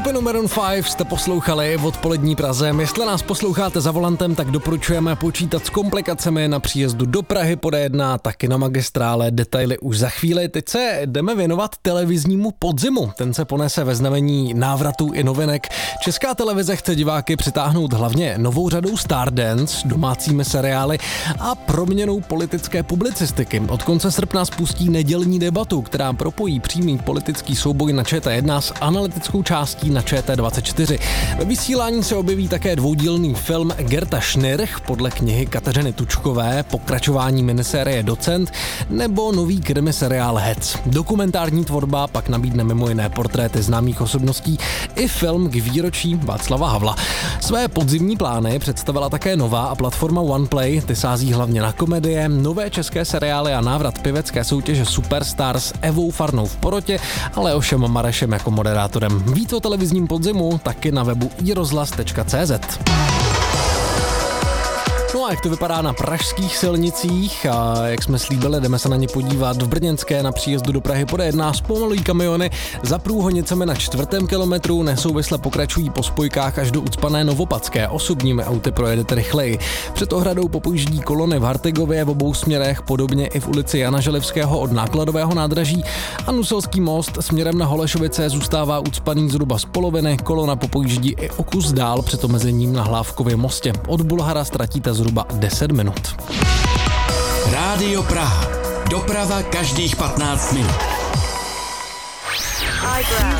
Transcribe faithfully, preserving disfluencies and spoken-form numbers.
Skupinu Maroon pět jste poslouchali v Odpolední Praze. Jestli nás posloucháte za volantem, tak doporučujeme počítat s komplikacemi na příjezdu do Prahy po D jedna, taky na magistrále. Detaily už za chvíli. Teď se jdeme věnovat televiznímu podzimu. Ten se ponese ve znamení návratů i novinek. Česká televize chce diváky přitáhnout hlavně novou řadou Stardance, domácími seriály a proměnou politické publicistiky. Od konce srpna spustí nedělní debatu, která propojí přímý politický souboj na Č T jedna s analytickou částí na Č T dvacet čtyři. Ve vysílání se objeví také dvoudílný film Gerta Schnirch podle knihy Kateřiny Tučkové, pokračování minisérie Docent nebo nový krimi seriál Hec. Dokumentární tvorba pak nabídne mimo jiné portréty známých osobností i film k výročí Václava Havla. Své podzimní plány představila také nová a platforma OnePlay, ty sází hlavně na komedie, nové české seriály a návrat pěvecké soutěže Superstar s Evou Farnou v porotě a Leošem Marešem jako moderátorem. Víc o televizním podzimu taky na webu i rozhlas tečka cé zet. No a jak to vypadá na pražských silnicích a jak jsme slíbili, jdeme se na ně podívat v Brněnské na příjezdu do Prahy po D jedna. Zpomalují kamiony za průhonicemi na čtvrtém kilometru, nesouvisle pokračují po spojkách až do ucpané Novopadské. Osobními auty projedete rychleji. Před ohradou popojíždí kolony v Hartegově v obou směrech, podobně i v ulici Jana Želivského od nákladového nádraží a Nuselský most směrem na Holešovice zůstává ucpaný zhruba z poloviny, kolona popojíždí i o kus dál před omezením na Hlávkově mostě. Od Bulhara ztratíte zhruba deset minut. Rádio Praha. Doprava každých patnáct minut.